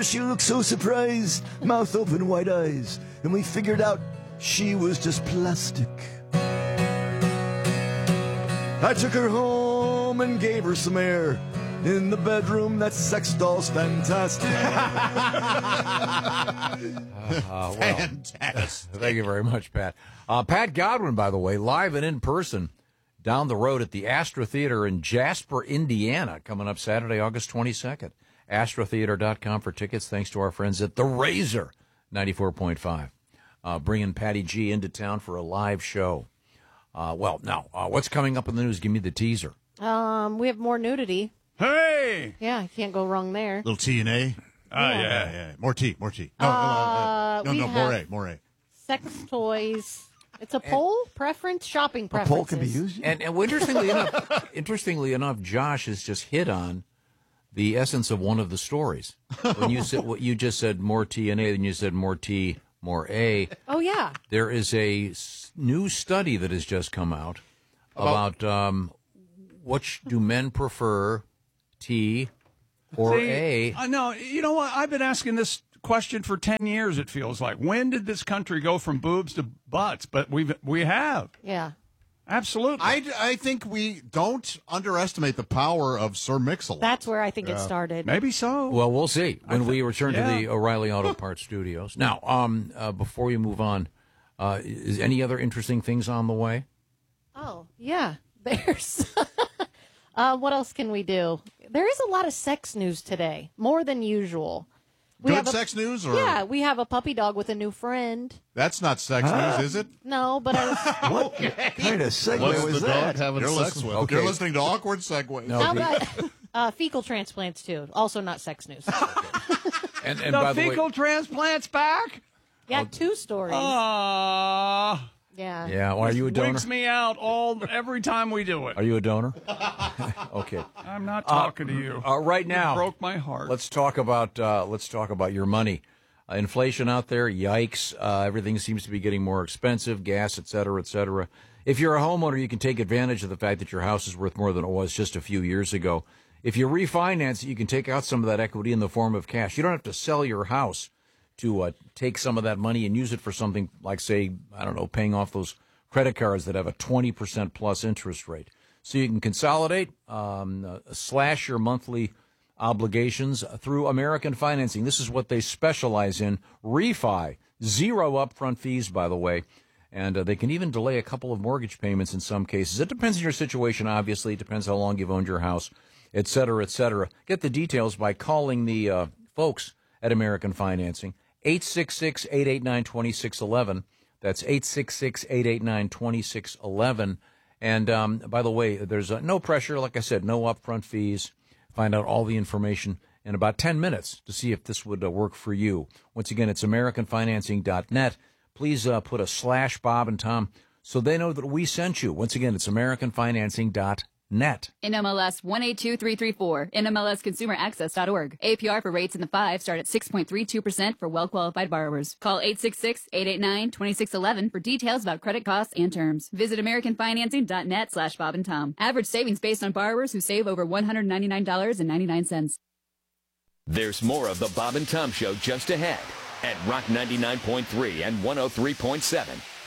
her, she looked so surprised, mouth open, white eyes. And we figured out she was just plastic. I took her home and gave her some air. In the bedroom, that sex doll's fantastic. Fantastic. Thank you very much, Pat. Pat Godwin, by the way, live and in person down the road at the Astra Theater in Jasper, Indiana, coming up Saturday, August 22nd. AstraTheater.com for tickets, thanks to our friends at The Razor 94.5. Bringing Patty G into town for a live show. What's coming up in the news? Give me the teaser. We have more nudity. Hey! Yeah, can't go wrong there. Little T&A. Yeah. More tea. No, more A. Sex toys. It's a poll preference, shopping A preferences. poll can be used. And interestingly enough, Josh has just hit on the essence of one of the stories. When you said what you just said, more T and A, then you said more T, more A. Oh, yeah. There is a new study that has just come out about which do men prefer, T or A. No, you know what? I've been asking this question for 10 years, it feels like. When did this country go from boobs to butts? But we have. Yeah. Absolutely. I think we don't underestimate the power of Sir Mix-a-Lot. That's where I think it started. Maybe so. Well, we'll see when we return to the O'Reilly Auto Parts studios. Now, before we move on, is any other interesting things on the way? Oh, yeah. There's... what else can we do? There is a lot of sex news today, more than usual. Good sex news? Or? Yeah, we have a puppy dog with a new friend. That's not sex news, is it? No, but I was... What kind of segue What's was the that? dog having sex with? You're listening to Awkward Segues. No, fecal transplants, too. Also not sex news. and the by the way, fecal transplant's back? Yeah, 2 stories. Aww. Yeah. Yeah, well, are you a donor? Wigs me out every time we do it. Are you a donor? Okay. I'm not talking to you. Right now, You broke my heart. Let's talk about your money. Inflation out there, yikes! Everything seems to be getting more expensive, gas, et cetera, et cetera. If you're a homeowner, you can take advantage of the fact that your house is worth more than it was just a few years ago. If you refinance it, you can take out some of that equity in the form of cash. You don't have to sell your house to take some of that money and use it for something like, say, I don't know, paying off those credit cards that have a 20% plus interest rate. So you can consolidate, slash your monthly obligations through American Financing. This is what they specialize in. Refi, 0 upfront fees, by the way. And they can even delay a couple of mortgage payments in some cases. It depends on your situation, obviously. It depends how long you've owned your house, et cetera, et cetera. Get the details by calling the folks at American Financing. 866-889-2611. That's 866-889-2611. And by the way, there's no pressure. Like I said, no upfront fees. Find out all the information in about 10 minutes to see if this would work for you. Once again, it's AmericanFinancing.net. Please put a / Bob and Tom so they know that we sent you. Once again, it's AmericanFinancing.net. NMLS 182334, NMLSConsumerAccess.org. APR for rates in the 5 start at 6.32% for well-qualified borrowers. Call 866-889-2611 for details about credit costs and terms. Visit AmericanFinancing.net / Bob and Tom. Average savings based on borrowers who save over $199.99. There's more of the Bob and Tom Show just ahead at Rock 99.3 and 103.7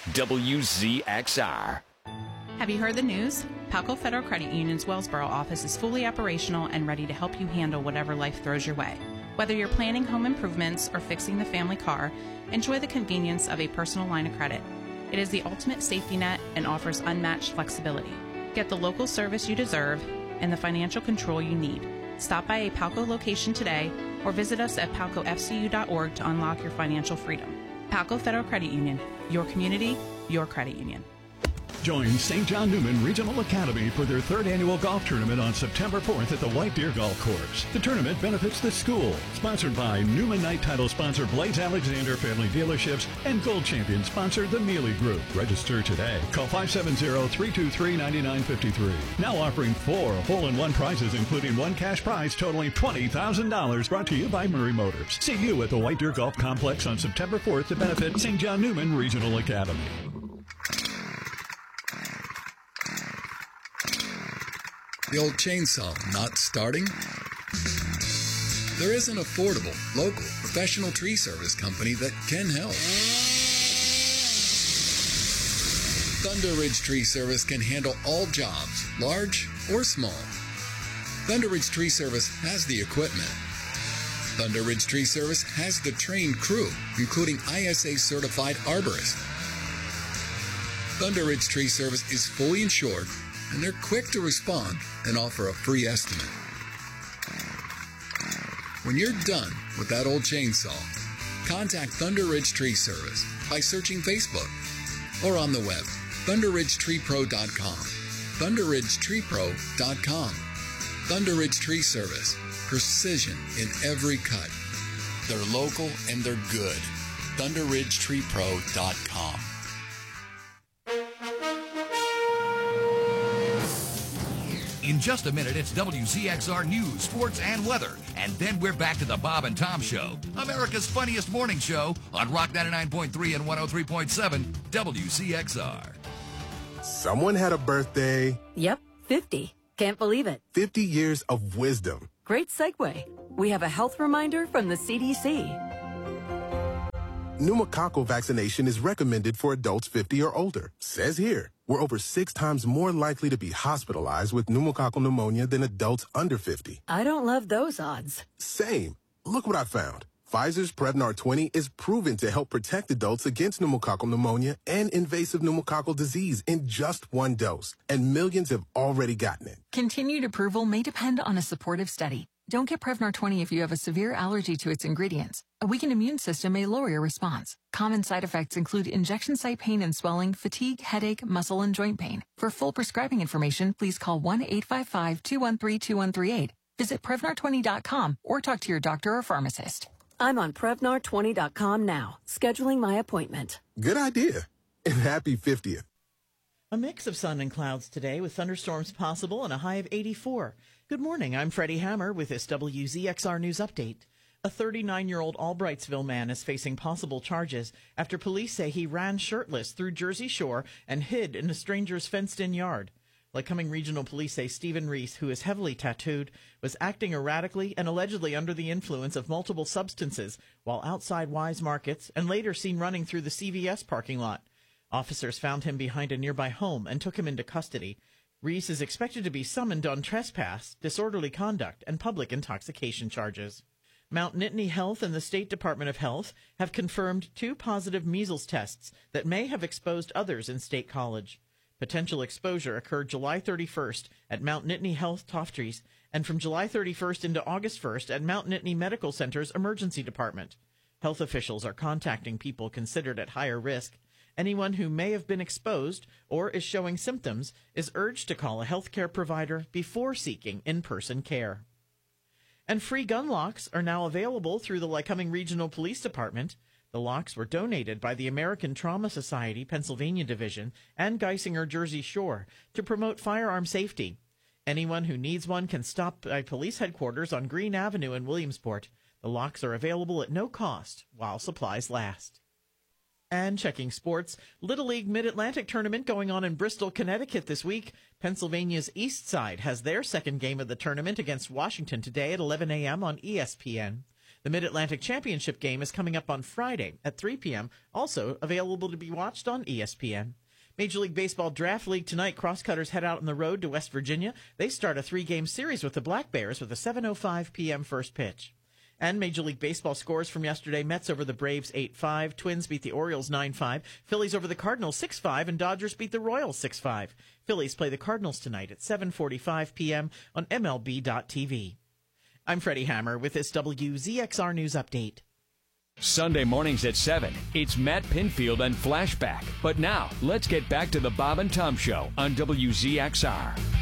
WZXR. Have you heard the news? Palco Federal Credit Union's Wellsboro office is fully operational and ready to help you handle whatever life throws your way. Whether you're planning home improvements or fixing the family car, enjoy the convenience of a personal line of credit. It is the ultimate safety net and offers unmatched flexibility. Get the local service you deserve and the financial control you need. Stop by a Palco location today or visit us at palcofcu.org to unlock your financial freedom. Palco Federal Credit Union, your community, your credit union. Join St. John Newman Regional Academy for their 3rd annual golf tournament on September 4th at the White Deer Golf Course. The tournament benefits the school. Sponsored by Newman Knight title sponsor Blades Alexander Family Dealerships and Gold Champion sponsor the Mealy Group. Register today. Call 570-323-9953. Now offering 4 hole-in-one prizes, including 1 cash prize totaling $20,000. Brought to you by Murray Motors. See you at the White Deer Golf Complex on September 4th to benefit St. John Newman Regional Academy. The old chainsaw not starting? There is an affordable, local, professional tree service company that can help. Thunder Ridge Tree Service can handle all jobs, large or small. Thunder Ridge Tree Service has the equipment. Thunder Ridge Tree Service has the trained crew, including ISA certified arborists. Thunder Ridge Tree Service is fully insured, and they're quick to respond and offer a free estimate. When you're done with that old chainsaw, contact Thunder Ridge Tree Service by searching Facebook or on the web, thunderridgetreepro.com. thunderridgetreepro.com. Thunder Ridge Tree Service. Precision in every cut. They're local and they're good. thunderridgetreepro.com. In just a minute, it's WZXR News, Sports, and Weather. And then we're back to the Bob and Tom Show, America's funniest morning show on Rock 99.3 and 103.7 WZXR. Someone had a birthday. Yep, 50. Can't believe it. 50 years of wisdom. Great segue. We have a health reminder from the CDC. Pneumococcal vaccination is recommended for adults 50 or older. Says here, we're over 6 times more likely to be hospitalized with pneumococcal pneumonia than adults under 50. I don't love those odds. Same. Look what I found. Pfizer's Prevnar 20 is proven to help protect adults against pneumococcal pneumonia and invasive pneumococcal disease in just 1 dose. And millions have already gotten it. Continued approval may depend on a supportive study. Don't get Prevnar 20 if you have a severe allergy to its ingredients. A weakened immune system may lower your response. Common side effects include injection site pain and swelling, fatigue, headache, muscle, and joint pain. For full prescribing information, please call 1-855-213-2138. Visit Prevnar20.com or talk to your doctor or pharmacist. I'm on Prevnar20.com now, scheduling my appointment. Good idea. And happy 50th. A mix of sun and clouds today with thunderstorms possible and a high of 84. Good morning, I'm Freddie Hammer with this WZXR News Update. A 39-year-old Albrightsville man is facing possible charges after police say he ran shirtless through Jersey Shore and hid in a stranger's fenced-in yard. Lycoming Regional Police say Stephen Reese, who is heavily tattooed, was acting erratically and allegedly under the influence of multiple substances while outside Wise Markets and later seen running through the CVS parking lot. Officers found him behind a nearby home and took him into custody. Reese is expected to be summoned on trespass, disorderly conduct, and public intoxication charges. Mount Nittany Health and the State Department of Health have confirmed 2 positive measles tests that may have exposed others in State College. Potential exposure occurred July 31st at Mount Nittany Health Tofties and from July 31st into August 1st at Mount Nittany Medical Center's Emergency Department. Health officials are contacting people considered at higher risk. Anyone who may have been exposed or is showing symptoms is urged to call a healthcare provider before seeking in-person care. And free gun locks are now available through the Lycoming Regional Police Department. The locks were donated by the American Trauma Society Pennsylvania Division and Geisinger Jersey Shore to promote firearm safety. Anyone who needs one can stop by police headquarters on Green Avenue in Williamsport. The locks are available at no cost while supplies last. And checking sports, Little League Mid-Atlantic Tournament going on in Bristol, Connecticut this week. Pennsylvania's East Side has their second game of the tournament against Washington today at 11 a.m. on ESPN. The Mid-Atlantic Championship game is coming up on Friday at 3 p.m., also available to be watched on ESPN. Major League Baseball Draft League tonight, Crosscutters head out on the road to West Virginia. They start a 3-game series with the Black Bears with a 7:05 p.m. first pitch. And Major League Baseball scores from yesterday: Mets over the Braves 8-5, Twins beat the Orioles 9-5, Phillies over the Cardinals 6-5, and Dodgers beat the Royals 6-5. Phillies play the Cardinals tonight at 7:45 p.m. on MLB.tv. I'm Freddie Hammer with this WZXR News Update. Sunday mornings at 7, it's Matt Pinfield and Flashback. But now, let's get back to the Bob and Tom Show on WZXR.